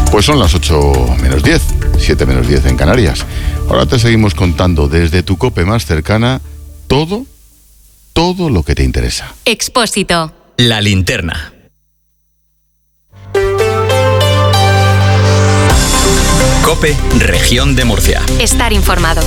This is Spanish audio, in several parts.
Pues son las 8 menos 10, 7 menos 10 en Canarias. Ahora te seguimos contando desde tu COPE más cercana todo lo que te interesa. Expósito. La linterna. COPE, Región de Murcia. Estar informado.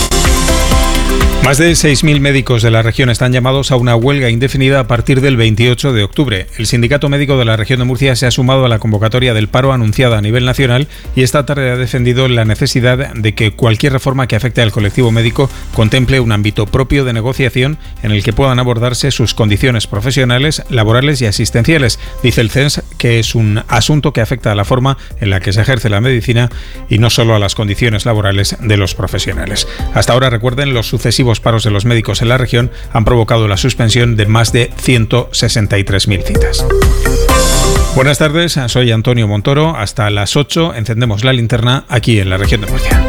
Más de 6.000 médicos de la región están llamados a una huelga indefinida a partir del 28 de octubre. El Sindicato Médico de la región de Murcia se ha sumado a la convocatoria del paro anunciada a nivel nacional y esta tarde ha defendido la necesidad de que cualquier reforma que afecte al colectivo médico contemple un ámbito propio de negociación en el que puedan abordarse sus condiciones profesionales, laborales y asistenciales. Dice el CENS que es un asunto que afecta a la forma en la que se ejerce la medicina y no solo a las condiciones laborales de los profesionales. Hasta ahora, recuerden, los sucesivos paros de los médicos en la región han provocado la suspensión de más de 163.000 citas. Buenas tardes, soy Antonio Montoro. Hasta las 8 encendemos la linterna aquí en la región de Murcia.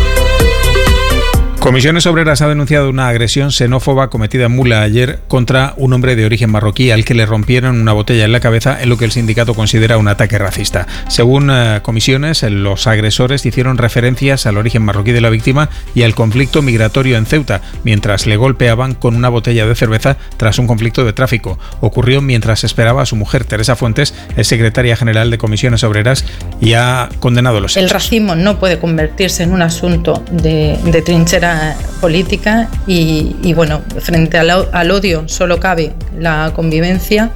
Comisiones Obreras ha denunciado una agresión xenófoba cometida en Mula ayer contra un hombre de origen marroquí al que le rompieron una botella en la cabeza en lo que el sindicato considera un ataque racista. Según Comisiones, los agresores hicieron referencias al origen marroquí de la víctima y al conflicto migratorio en Ceuta, mientras le golpeaban con una botella de cerveza tras un conflicto de tráfico. Ocurrió mientras esperaba a su mujer. Teresa Fuentes es secretaria general de Comisiones Obreras y ha condenado los hechos. El racismo no puede convertirse en un asunto de trinchera política y bueno, frente al odio solo cabe la convivencia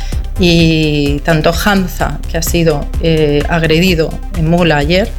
y tanto Hamza, que ha sido agredido en Mula ayer,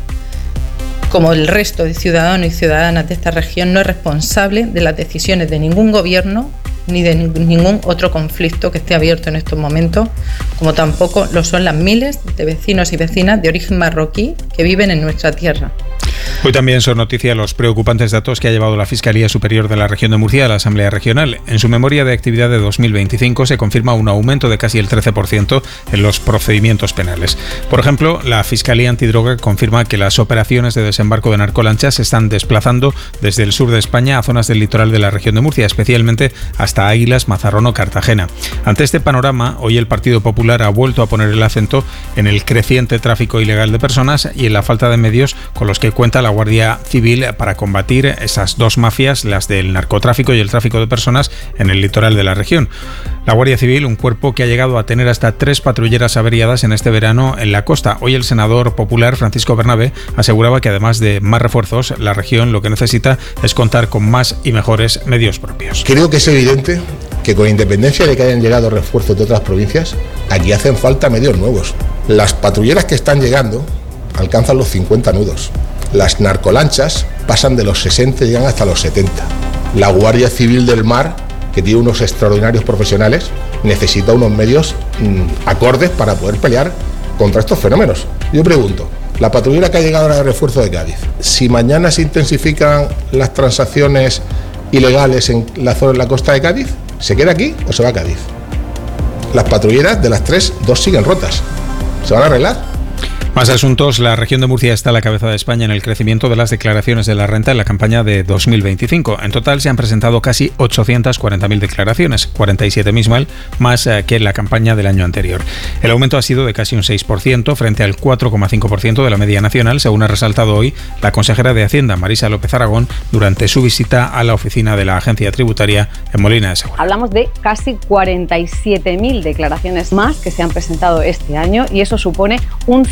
como el resto de ciudadanos y ciudadanas de esta región no es responsable de las decisiones de ningún gobierno ni de ningún otro conflicto que esté abierto en estos momentos, como tampoco lo son las miles de vecinos y vecinas de origen marroquí que viven en nuestra tierra. Hoy también son noticia los preocupantes datos que ha llevado la Fiscalía Superior de la Región de Murcia a la Asamblea Regional. En su memoria de actividad de 2025 se confirma un aumento de casi el 13% en los procedimientos penales. Por ejemplo, la Fiscalía Antidroga confirma que las operaciones de desembarco de narcolanchas se están desplazando desde el sur de España a zonas del litoral de la Región de Murcia, especialmente hasta Águilas, Mazarrón o Cartagena. Ante este panorama, hoy el Partido Popular ha vuelto a poner el acento en el creciente tráfico ilegal de personas y en la falta de medios con los que cuenta la Guardia Civil para combatir esas dos mafias, las del narcotráfico y el tráfico de personas en el litoral de la región. La Guardia Civil, un cuerpo que ha llegado a tener hasta 3 patrulleras averiadas en este verano en la costa. Hoy el senador popular Francisco Bernabé aseguraba que además de más refuerzos, la región lo que necesita es contar con más y mejores medios propios. Creo que es evidente que con independencia de que hayan llegado refuerzos de otras provincias, aquí hacen falta medios nuevos. Las patrulleras que están llegando alcanzan los 50 nudos. Las narcolanchas pasan de los 60 y llegan hasta los 70. La Guardia Civil del Mar, que tiene unos extraordinarios profesionales, necesita unos medios acordes para poder pelear contra estos fenómenos. Yo pregunto, la patrullera que ha llegado ahora de refuerzo de Cádiz, si mañana se intensifican las transacciones ilegales en la zona de la costa de Cádiz, ¿se queda aquí o se va a Cádiz? Las patrulleras de las 3, 2 siguen rotas. ¿Se van a arreglar? Más asuntos. La región de Murcia está a la cabeza de España en el crecimiento de las declaraciones de la renta en la campaña de 2025. En total se han presentado casi 840.000 declaraciones, 47.000 más que en la campaña del año anterior. El aumento ha sido de casi un 6% frente al 4,5% de la media nacional, según ha resaltado hoy la consejera de Hacienda, Marisa López Aragón, durante su visita a la oficina de la Agencia Tributaria en Molina de Segura. Hablamos de casi 47.000 declaraciones más que se han presentado este año y eso supone un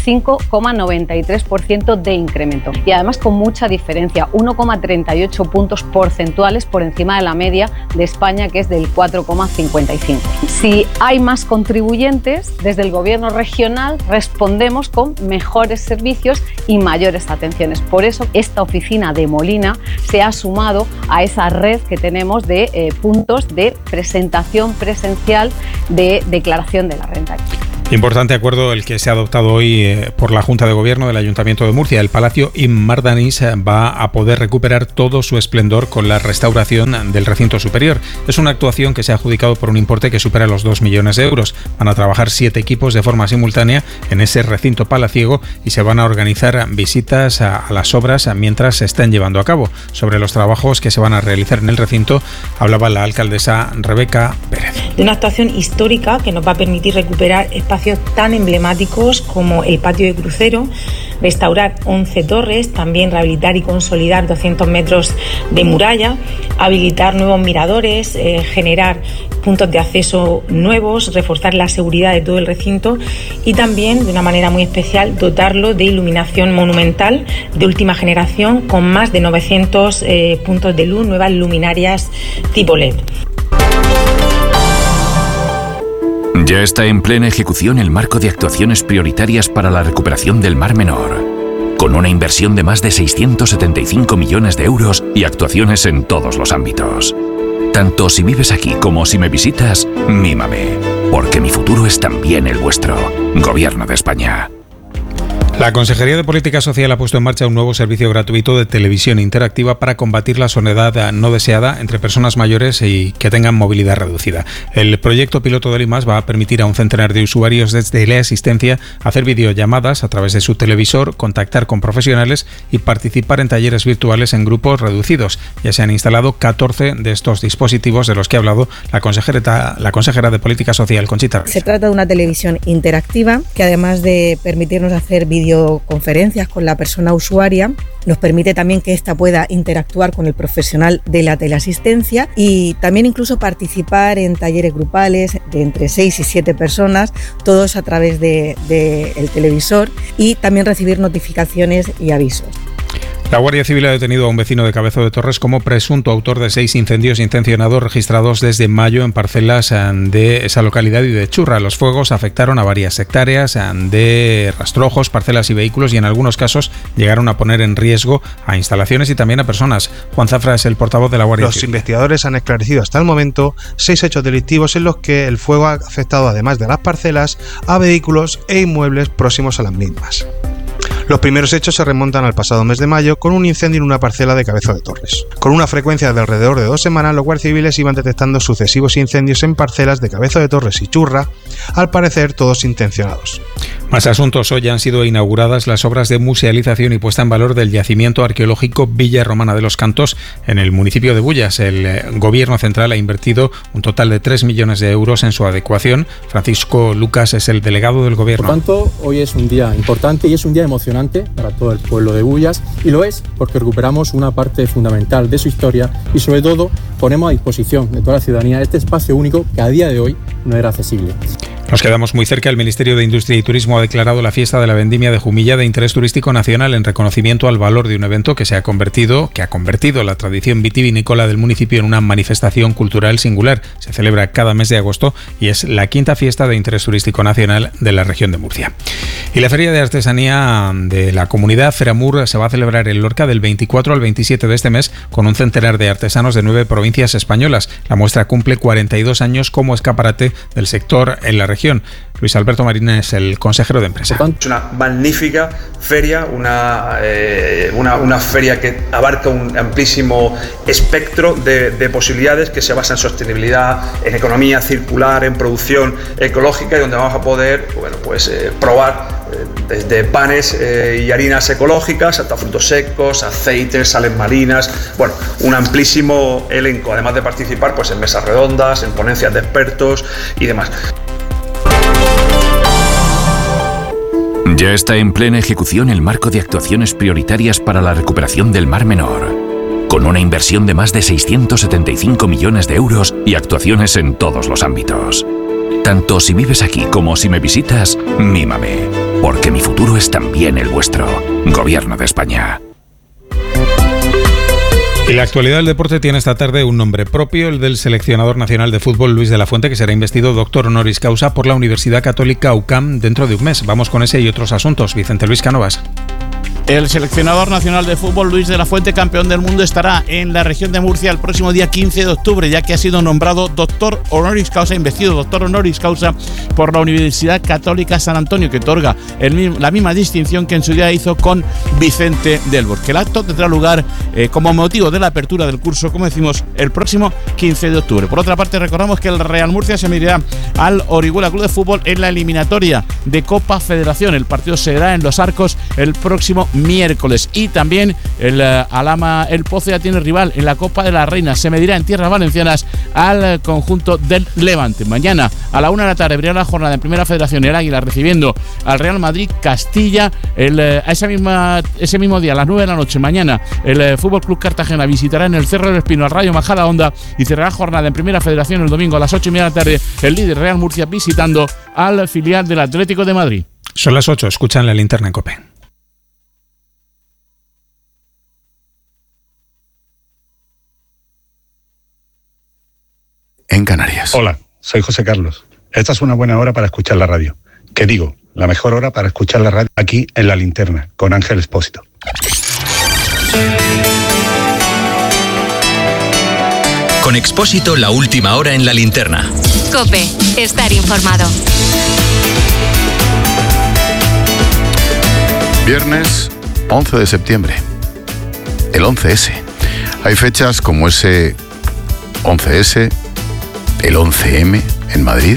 5,93% de incremento y además con mucha diferencia, 1,38 puntos porcentuales por encima de la media de España, que es del 4,55. Si hay más contribuyentes, desde el gobierno regional respondemos con mejores servicios y mayores atenciones. Por eso esta oficina de Molina se ha sumado a esa red que tenemos de puntos de presentación presencial de declaración de la renta. Importante acuerdo el que se ha adoptado hoy por la Junta de Gobierno del Ayuntamiento de Murcia. El Palacio Immardanís va a poder recuperar todo su esplendor con la restauración del recinto superior. Es una actuación que se ha adjudicado por un importe que supera los 2 millones de euros. Van a trabajar 7 equipos de forma simultánea en ese recinto palaciego y se van a organizar visitas a las obras mientras se estén llevando a cabo. Sobre los trabajos que se van a realizar en el recinto hablaba la alcaldesa Rebeca Pérez. De una actuación histórica que nos va a permitir recuperar espacios tan emblemáticos como el patio de crucero, restaurar 11 torres, también rehabilitar y consolidar 200 metros de muralla, habilitar nuevos miradores, generar puntos de acceso nuevos, reforzar la seguridad de todo el recinto y también, de una manera muy especial, dotarlo de iluminación monumental de última generación con más de 900 puntos de luz, nuevas luminarias tipo LED. Ya está en plena ejecución el marco de actuaciones prioritarias para la recuperación del Mar Menor, con una inversión de más de 675 millones de euros y actuaciones en todos los ámbitos. Tanto si vives aquí como si me visitas, mímame, porque mi futuro es también el vuestro. Gobierno de España. La Consejería de Política Social ha puesto en marcha un nuevo servicio gratuito de televisión interactiva para combatir la soledad no deseada entre personas mayores y que tengan movilidad reducida. El proyecto piloto del IMAS va a permitir a un centenar de usuarios de teleasistencia hacer videollamadas a través de su televisor, contactar con profesionales y participar en talleres virtuales en grupos reducidos. Ya se han instalado 14 de estos dispositivos de los que ha hablado la consejera de Política Social, Conchita Ruiz. Se trata de una televisión interactiva que, además de permitirnos hacer videoconferencias con la persona usuaria, nos permite también que ésta pueda interactuar con el profesional de la teleasistencia y también incluso participar en talleres grupales de entre 6 y 7 personas, todos a través del televisor, y también recibir notificaciones y avisos. La Guardia Civil ha detenido a un vecino de Cabezo de Torres como presunto autor de 6 incendios intencionados registrados desde mayo en parcelas de esa localidad y de Churra. Los fuegos afectaron a varias hectáreas de rastrojos, parcelas y vehículos y en algunos casos llegaron a poner en riesgo a instalaciones y también a personas. Juan Zafra es el portavoz de la Guardia Civil. Los investigadores han esclarecido hasta el momento 6 hechos delictivos en los que el fuego ha afectado, además de las parcelas, a vehículos e inmuebles próximos a las mismas. Los primeros hechos se remontan al pasado mes de mayo con un incendio en una parcela de Cabezo de Torres. Con una frecuencia de alrededor de 2 semanas, los guardias civiles iban detectando sucesivos incendios en parcelas de Cabezo de Torres y Churra, al parecer todos intencionados. Más asuntos. Hoy han sido inauguradas las obras de musealización y puesta en valor del yacimiento arqueológico Villa Romana de los Cantos en el municipio de Bullas. El Gobierno central ha invertido un total de 3 millones de euros en su adecuación. Francisco Lucas es el delegado del Gobierno. Por tanto, hoy es un día importante y es un día emocionante para todo el pueblo de Bullas, y lo es porque recuperamos una parte fundamental de su historia y, sobre todo, ponemos a disposición de toda la ciudadanía este espacio único que a día de hoy no era accesible. Nos quedamos muy cerca. El Ministerio de Industria y Turismo ha declarado la fiesta de la Vendimia de Jumilla de interés turístico nacional en reconocimiento al valor de un evento que ha convertido la tradición vitivinícola del municipio en una manifestación cultural singular. Se celebra cada mes de agosto y es la 5ª fiesta de interés turístico nacional de la región de Murcia. Y la Feria de Artesanía de la comunidad Feramur se va a celebrar en Lorca del 24 al 27 de este mes con un centenar de artesanos de 9 provincias españolas. La muestra cumple 42 años como escaparate del sector en la región. Luis Alberto Marín es el consejero de empresa. Es una magnífica feria, una feria que abarca un amplísimo espectro de posibilidades que se basa en sostenibilidad, en economía circular, en producción ecológica, y donde vamos a poder probar desde panes y harinas ecológicas hasta frutos secos, aceites, sales marinas, un amplísimo elenco, además de participar en mesas redondas, en ponencias de expertos y demás. Ya está en plena ejecución el marco de actuaciones prioritarias para la recuperación del Mar Menor, con una inversión de más de 675 millones de euros y actuaciones en todos los ámbitos. Tanto si vives aquí como si me visitas, mímame, porque mi futuro es también el vuestro. Gobierno de España. Y la actualidad del deporte tiene esta tarde un nombre propio, el del seleccionador nacional de fútbol Luis de la Fuente, que será investido doctor honoris causa por la Universidad Católica UCAM dentro de un mes. Vamos con ese y otros asuntos. Vicente Luis Cánovas. El seleccionador nacional de fútbol Luis de la Fuente, campeón del mundo, estará en la región de Murcia el próximo día 15 de octubre, ya que ha sido nombrado doctor honoris causa, investido doctor honoris causa por la Universidad Católica San Antonio, que otorga la misma distinción que en su día hizo con Vicente del Bosque. El acto tendrá lugar como motivo de la apertura del curso, como decimos, el próximo 15 de octubre. Por otra parte, recordamos que el Real Murcia se medirá al Orihuela Club de Fútbol en la eliminatoria de Copa Federación. El partido será en Los Arcos el próximo miércoles. Y también el Alhama El Pozo ya tiene rival en la Copa de la Reina. Se medirá en tierras valencianas al conjunto del Levante. Mañana a la 1 de la tarde abrirá la jornada en Primera Federación el Águila recibiendo al Real Madrid Castilla. Ese mismo día a las 9 de la noche mañana el Fútbol Club Cartagena visitará en el Cerro del Espino al Rayo Majadahonda y cerrará jornada en Primera Federación el domingo a las 8:30 de la tarde el líder Real Murcia visitando al filial del Atlético de Madrid. Son las 8, escuchan la linterna en COPE. En Canarias. Hola, soy José Carlos. Esta es una buena hora para escuchar la radio. ¿Qué digo? La mejor hora para escuchar la radio aquí en La Linterna, con Ángel Expósito. Con Expósito, la última hora en La Linterna. COPE, estar informado. Viernes 11 de septiembre, el 11S. Hay fechas como ese 11S, el 11M en Madrid.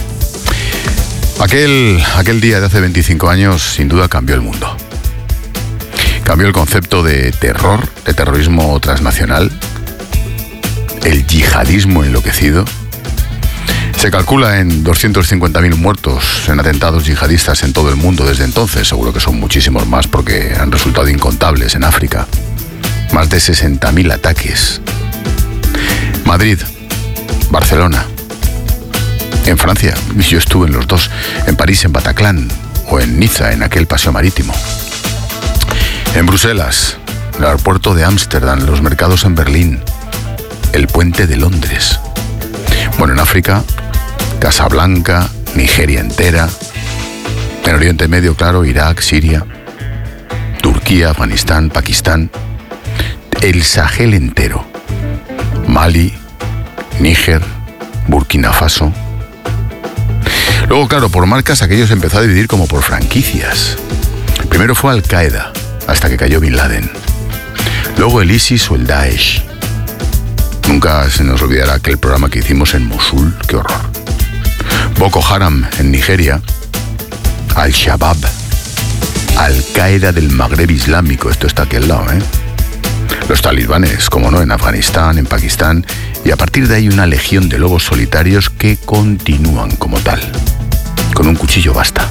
Aquel día de hace 25 años sin duda cambió el mundo. Cambió el concepto de terror, de terrorismo transnacional, el yihadismo enloquecido. Se calcula en 250.000 muertos en atentados yihadistas en todo el mundo desde entonces. Seguro que son muchísimos más porque han resultado incontables en África. Más de 60.000 ataques. Madrid, Barcelona. En Francia, yo estuve en los dos. En París, en Bataclan. O en Niza, en aquel paseo marítimo. En Bruselas, el aeropuerto de Ámsterdam, los mercados en Berlín. El puente de Londres. Bueno, en África, Casablanca, Nigeria entera. En Oriente Medio, claro, Irak, Siria, Turquía, Afganistán, Pakistán. El Sahel entero. Mali, Níger, Burkina Faso. Luego, claro, por marcas aquello se empezó a dividir como por franquicias. Primero fue Al-Qaeda, hasta que cayó Bin Laden. Luego el ISIS o el Daesh. Nunca se nos olvidará aquel programa que hicimos en Mosul, qué horror. Boko Haram en Nigeria. Al-Shabaab. Al-Qaeda del Magreb Islámico, esto está aquí al lado, ¿eh? Los talibanes, como no, en Afganistán, en Pakistán, y a partir de ahí una legión de lobos solitarios que continúan como tal. Con un cuchillo basta.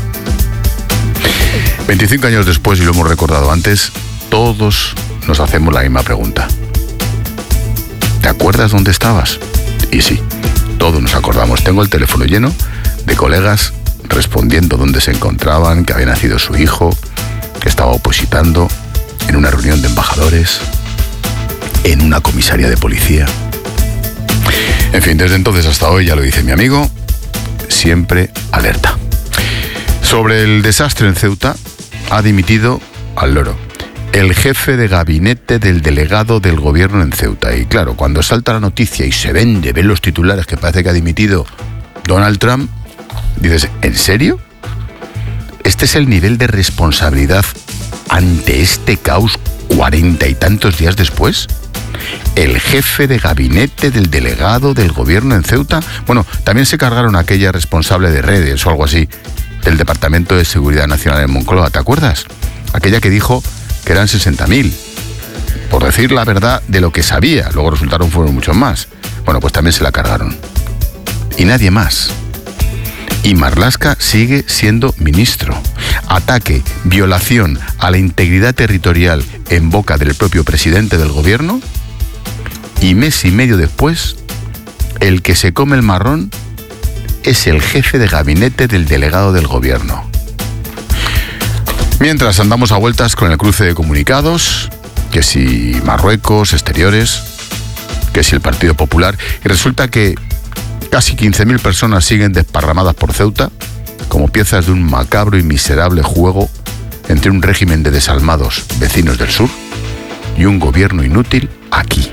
25 años después, y lo hemos recordado antes, todos nos hacemos la misma pregunta. ¿Te acuerdas dónde estabas? Y sí, todos nos acordamos. Tengo el teléfono lleno de colegas respondiendo dónde se encontraban, que había nacido su hijo, que estaba opositando en una reunión de embajadores, en una comisaría de policía. En fin, desde entonces hasta hoy, ya lo dice mi amigo, siempre alerta. Sobre el desastre en Ceuta, ha dimitido al loro el jefe de gabinete del delegado del gobierno en Ceuta. Y claro, cuando salta la noticia y se ven los titulares que parece que ha dimitido Donald Trump, dices, ¿en serio? ¿Este es el nivel de responsabilidad ante este caos 40 y tantos días después? ¿El jefe de gabinete del delegado del gobierno en Ceuta? Bueno, también se cargaron a aquella responsable de redes o algo así del Departamento de Seguridad Nacional en Moncloa, ¿te acuerdas? Aquella que dijo que eran 60.000, por decir la verdad de lo que sabía. Luego fueron muchos más. Bueno, pues también se la cargaron. Y nadie más. Y Marlaska sigue siendo ministro. Ataque, violación a la integridad territorial en boca del propio presidente del gobierno. Y mes y medio después, el que se come el marrón es el jefe de gabinete del delegado del gobierno. Mientras andamos a vueltas con el cruce de comunicados, que si Marruecos, exteriores, que si el Partido Popular, y resulta que casi 15.000 personas siguen desparramadas por Ceuta como piezas de un macabro y miserable juego entre un régimen de desalmados vecinos del sur y un gobierno inútil aquí.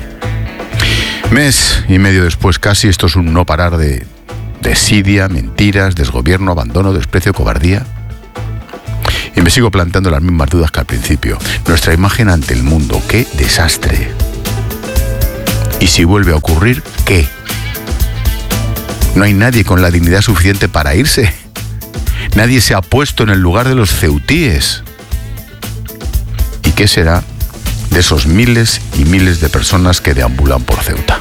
Mes y medio después casi, esto es un no parar de desidia, mentiras, desgobierno, abandono, desprecio, cobardía. Y me sigo planteando las mismas dudas que al principio. Nuestra imagen ante el mundo, qué desastre. Y si vuelve a ocurrir, ¿qué? No hay nadie con la dignidad suficiente para irse. Nadie se ha puesto en el lugar de los ceutíes. qué será de esos miles y miles de personas que deambulan por Ceuta?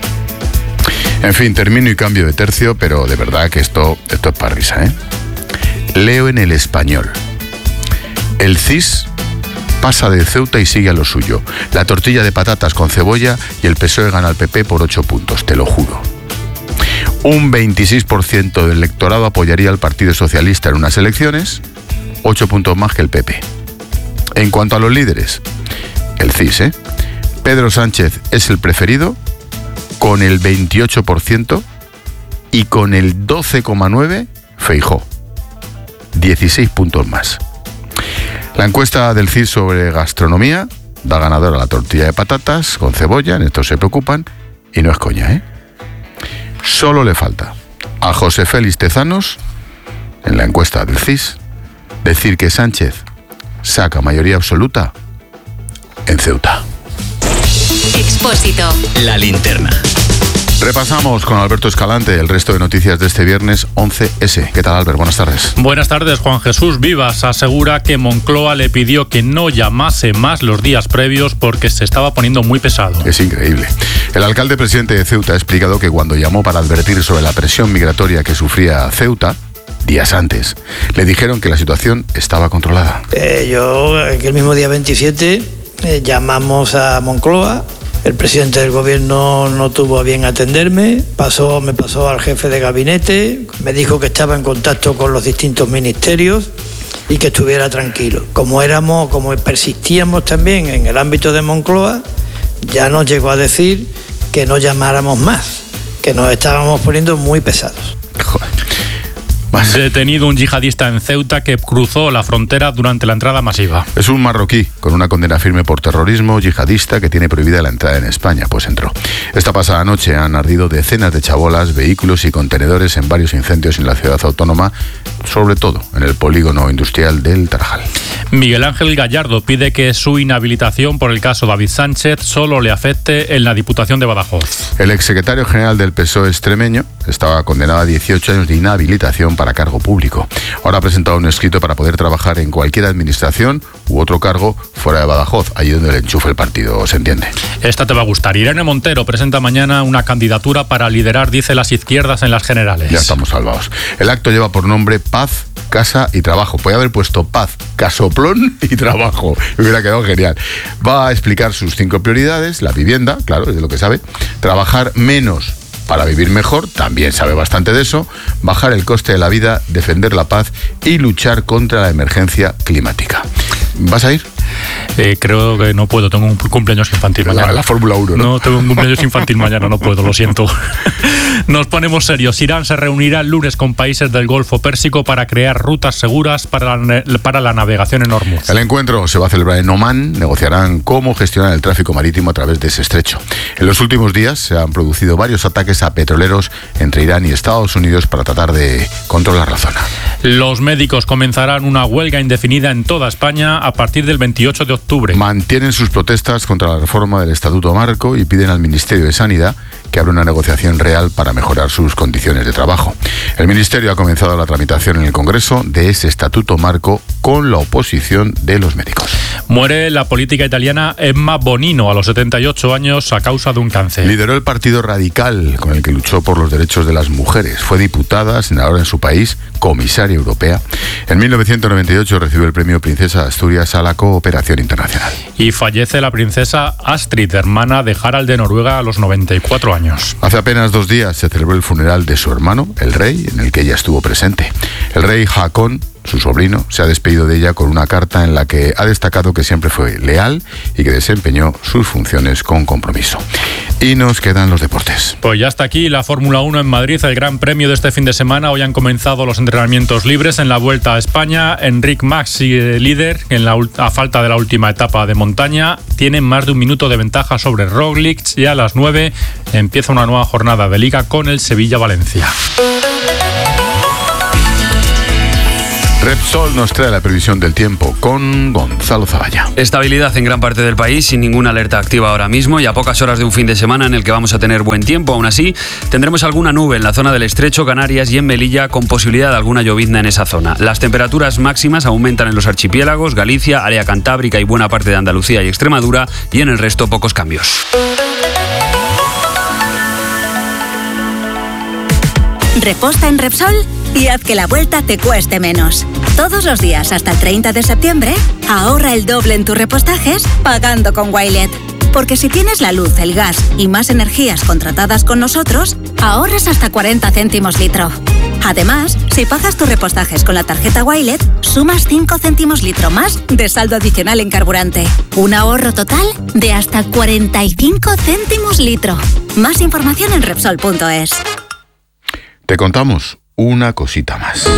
En fin, termino y cambio de tercio, pero de verdad que esto es para risa, ¿eh? Leo en El Español. El CIS pasa de Ceuta y sigue a lo suyo. La tortilla de patatas con cebolla y el PSOE gana al PP por 8 puntos, te lo juro. Un 26% del electorado apoyaría al Partido Socialista en unas elecciones, 8 puntos más que el PP. En cuanto a los líderes, el CIS, Pedro Sánchez es el preferido, con el 28%, y con el 12,9% Feijóo, 16 puntos más. La encuesta del CIS sobre gastronomía da ganadora a la tortilla de patatas con cebolla, en esto se preocupan, y no es coña, ¿eh? Solo le falta a José Félix Tezanos, en la encuesta del CIS, decir que Sánchez saca mayoría absoluta en Ceuta. Expósito. La linterna. Repasamos con Alberto Escalante el resto de noticias de este viernes 11S. ¿Qué tal, Albert? Buenas tardes. Buenas tardes. Juan Jesús Vivas asegura que Moncloa le pidió que no llamase más los días previos porque se estaba poniendo muy pesado. Es increíble. El alcalde presidente de Ceuta ha explicado que cuando llamó para advertir sobre la presión migratoria que sufría Ceuta, días antes, le dijeron que la situación estaba controlada. El mismo día 27 llamamos a Moncloa. El presidente del gobierno no tuvo a bien atenderme, me pasó al jefe de gabinete, me dijo que estaba en contacto con los distintos ministerios y que estuviera tranquilo. Como persistíamos también en el ámbito de Moncloa, ya nos llegó a decir que no llamáramos más, que nos estábamos poniendo muy pesados. Joder. Detenido un yihadista en Ceuta que cruzó la frontera durante la entrada masiva. Es un marroquí con una condena firme por terrorismo yihadista que tiene prohibida la entrada en España, pues entró. Esta pasada noche han ardido decenas de chabolas, vehículos y contenedores en varios incendios en la ciudad autónoma, sobre todo en el polígono industrial del Tarajal. Miguel Ángel Gallardo pide que su inhabilitación por el caso David Sánchez solo le afecte en la Diputación de Badajoz. El exsecretario general del PSOE extremeño estaba condenado a 18 años de inhabilitación para cargo público. Ahora ha presentado un escrito para poder trabajar en cualquier administración u otro cargo fuera de Badajoz, allí donde le enchufe el partido, ¿se entiende? Esta te va a gustar. Irene Montero presenta mañana una candidatura para liderar, dice, las izquierdas en las generales. Ya estamos salvados. El acto lleva por nombre Paz, Casa y Trabajo. Podría haber puesto Paz, Casoplón y Trabajo. Me hubiera quedado genial. Va a explicar sus 5 prioridades: la vivienda, claro, es de lo que sabe; trabajar menos para vivir mejor, también sabe bastante de eso; bajar el coste de la vida, defender la paz y luchar contra la emergencia climática. ¿Vas a ir? Creo que no puedo, tengo un cumpleaños infantil mañana. La Fórmula 1, ¿no? No, tengo un cumpleaños infantil mañana, no puedo, lo siento. Nos ponemos serios. Irán se reunirá el lunes con países del Golfo Pérsico para crear rutas seguras para la navegación en Hormuz. El encuentro se va a celebrar en Omán. Negociarán cómo gestionar el tráfico marítimo a través de ese estrecho. En los últimos días se han producido varios ataques a petroleros entre Irán y Estados Unidos para tratar de controlar la zona. Los médicos comenzarán una huelga indefinida en toda España a partir del 28 de octubre. Mantienen sus protestas contra la reforma del Estatuto Marco y piden al Ministerio de Sanidad que abra una negociación real para mejorar sus condiciones de trabajo. El Ministerio ha comenzado la tramitación en el Congreso de ese Estatuto Marco con la oposición de los médicos. Muere la política italiana Emma Bonino a los 78 años a causa de un cáncer. Lideró el Partido Radical, con el que luchó por los derechos de las mujeres. Fue diputada, senadora en su país, comisaria europea. En 1998 recibió el premio Princesa de Asturias a la cooperación internacional. Y fallece la princesa Astrid, hermana de Harald de Noruega, a los 94 años. Hace apenas 2 días se celebró el funeral de su hermano, el rey, en el que ella estuvo presente. El rey Haakon, su sobrino, se ha despedido de ella con una carta en la que ha destacado que siempre fue leal y que desempeñó sus funciones con compromiso. Y nos quedan los deportes. Pues ya está aquí la Fórmula 1 en Madrid, el Gran Premio de este fin de semana. Hoy han comenzado los entrenamientos libres en la Vuelta a España. Enric Mas sigue líder a falta de la última etapa de montaña. Tiene más de un minuto de ventaja sobre Roglic y a las 9 empieza una nueva jornada de Liga con el Sevilla-Valencia. Repsol nos trae la previsión del tiempo con Gonzalo Zavalla. Estabilidad en gran parte del país, sin ninguna alerta activa ahora mismo y a pocas horas de un fin de semana en el que vamos a tener buen tiempo. Aún así, tendremos alguna nube en la zona del Estrecho, Canarias y en Melilla, con posibilidad de alguna llovizna en esa zona. Las temperaturas máximas aumentan en los archipiélagos, Galicia, área cantábrica y buena parte de Andalucía y Extremadura, y en el resto pocos cambios. Reposta en Repsol y haz que la vuelta te cueste menos. Todos los días hasta el 30 de septiembre, ahorra el doble en tus repostajes pagando con Wilet. Porque si tienes la luz, el gas y más energías contratadas con nosotros, ahorras hasta 40 céntimos litro. Además, si pagas tus repostajes con la tarjeta Wilet, sumas 5 céntimos litro más de saldo adicional en carburante. Un ahorro total de hasta 45 céntimos litro. Más información en Repsol.es. Te contamos una cosita más.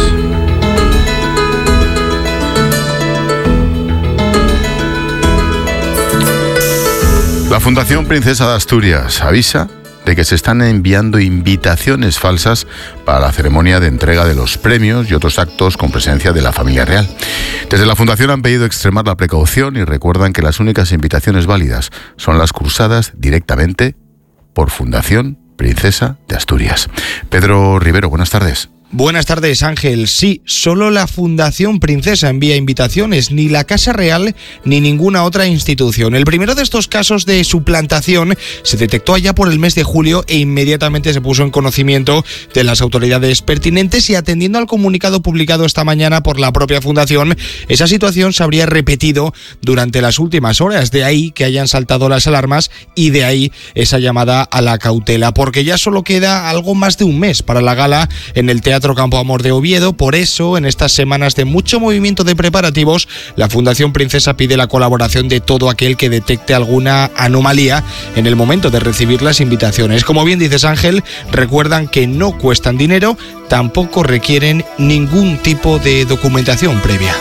La Fundación Princesa de Asturias avisa de que se están enviando invitaciones falsas para la ceremonia de entrega de los premios y otros actos con presencia de la familia real. Desde la Fundación han pedido extremar la precaución y recuerdan que las únicas invitaciones válidas son las cursadas directamente por Fundación Princesa de Asturias. Pedro Rivero, buenas tardes. Buenas tardes, Ángel. Sí, solo la Fundación Princesa envía invitaciones, ni la Casa Real ni ninguna otra institución. El primero de estos casos de suplantación se detectó allá por el mes de julio e inmediatamente se puso en conocimiento de las autoridades pertinentes y, atendiendo al comunicado publicado esta mañana por la propia Fundación, esa situación se habría repetido durante las últimas horas. De ahí que hayan saltado las alarmas y de ahí esa llamada a la cautela, porque ya solo queda algo más de un mes para la gala en el Teatro Campo Amor de Oviedo. Por eso, en estas semanas de mucho movimiento de preparativos, la Fundación Princesa pide la colaboración de todo aquel que detecte alguna anomalía en el momento de recibir las invitaciones. Como bien dices, Ángel, recuerdan que no cuestan dinero, tampoco requieren ningún tipo de documentación previa.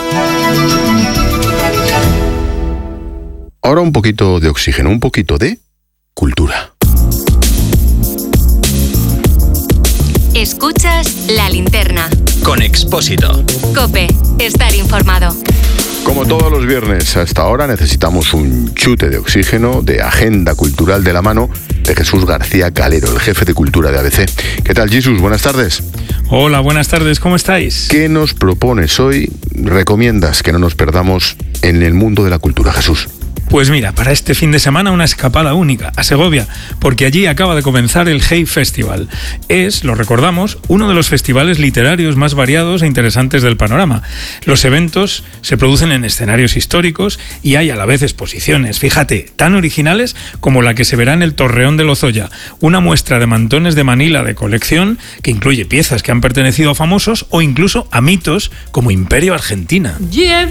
Ahora un poquito de oxígeno, un poquito de cultura. Escuchas La Linterna. Con Expósito. COPE. Estar informado. Como todos los viernes, hasta ahora necesitamos un chute de oxígeno, de agenda cultural de la mano de Jesús García Calero, el jefe de cultura de ABC. ¿Qué tal, Jesús? Buenas tardes. Hola, buenas tardes. ¿Cómo estáis? ¿Qué nos propones hoy? ¿Recomiendas que no nos perdamos en el mundo de la cultura, Jesús? Pues mira, para este fin de semana una escapada única a Segovia, porque allí acaba de comenzar el Hey Festival. Es, lo recordamos, uno de los festivales literarios más variados e interesantes del panorama. Los eventos se producen en escenarios históricos y hay a la vez exposiciones, fíjate, tan originales como la que se verá en el Torreón de Lozoya, una muestra de mantones de Manila de colección que incluye piezas que han pertenecido a famosos o incluso a mitos como Imperio Argentina.